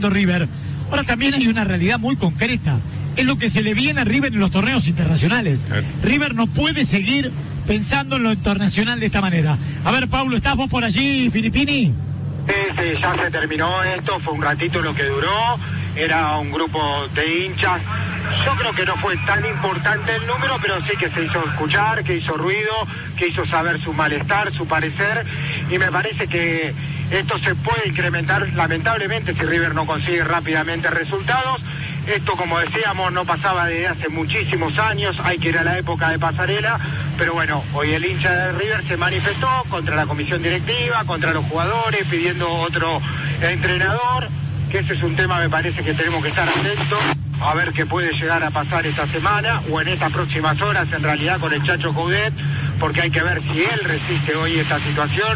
haciendo River. Ahora también hay una realidad muy concreta. Es lo que se le viene a River en los torneos internacionales. River no puede seguir pensando en lo internacional de esta manera. A ver, Paulo, ¿estás vos por allí, Filippini? Sí, ya se terminó esto, fue un ratito lo que duró, era un grupo de hinchas. Yo creo que no fue tan importante el número, pero sí que se hizo escuchar, que hizo ruido, que hizo saber su malestar, su parecer, y me parece que esto se puede incrementar lamentablemente si River no consigue rápidamente resultados. Esto, como decíamos, no pasaba desde hace muchísimos años, hay que ir a la época de Pasarela, pero bueno, hoy el hincha de River se manifestó contra la comisión directiva, contra los jugadores, pidiendo otro entrenador, que ese es un tema, me parece que tenemos que estar atentos a ver qué puede llegar a pasar esta semana o en estas próximas horas, en realidad, con el Chacho Coudet, porque hay que ver si él resiste hoy esta situación.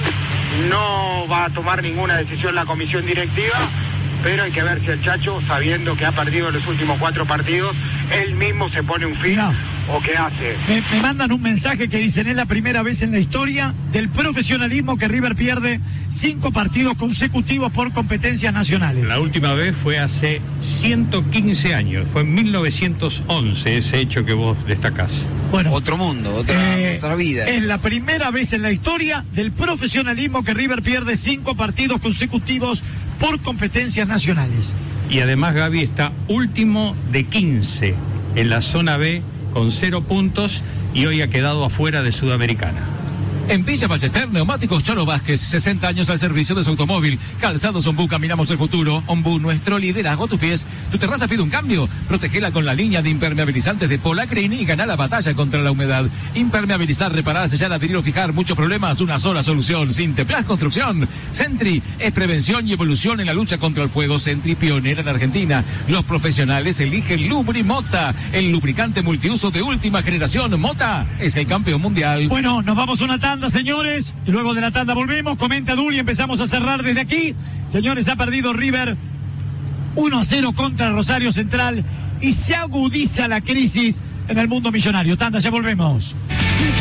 No va a tomar ninguna decisión la comisión directiva, pero hay que ver si el Chacho, sabiendo que ha perdido los últimos 4 partidos, él mismo se pone un fin o qué hace. Me mandan un mensaje que dicen: es la primera vez en la historia del profesionalismo que River pierde 5 partidos consecutivos por competencias nacionales. La última vez fue hace 115 años, fue en 1911 ese hecho que vos destacás. Bueno, otro mundo, otra vida. Es la primera vez en la historia del profesionalismo que River pierde 5 partidos consecutivos por competencias nacionales. Y además Gaby está último de 15 en la zona B con 0 puntos y hoy ha quedado afuera de Sudamericana. En Villa Ballester, Neumáticos Cholo Vázquez, 60 años al servicio de su automóvil. Calzados Ombú, caminamos el futuro. Ombú, nuestro liderazgo a tus pies. Tu terraza pide un cambio. Protegela con la línea de impermeabilizantes de Polacrin y gana la batalla contra la humedad. Impermeabilizar, reparar, sellar, adherir o fijar muchos problemas, una sola solución. Sinteplas Construcción. Sentry es prevención y evolución en la lucha contra el fuego. Sentry, pionera en Argentina. Los profesionales eligen Lubri Mota, el lubricante multiuso de última generación. Mota es el campeón mundial. Bueno, nos vamos a una tanda, señores, y luego de la tanda volvemos. Comenta Dul y empezamos a cerrar desde aquí. Señores, ha perdido River 1-0 contra Rosario Central y se agudiza la crisis en el mundo millonario. Tanda, ya volvemos.